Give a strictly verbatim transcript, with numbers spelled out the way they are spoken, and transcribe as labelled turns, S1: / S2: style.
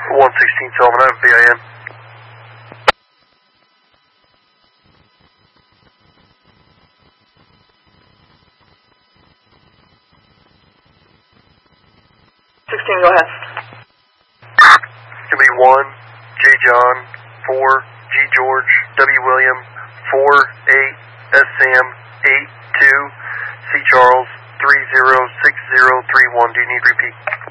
S1: one sixteen Sullivan, I have V I N.
S2: sixteen, go ahead.
S1: It's going to be one, J John, four, G George, W William, four, eight, S Sam, eight, two, C Charles, three zero six zero three one. Do you need repeat?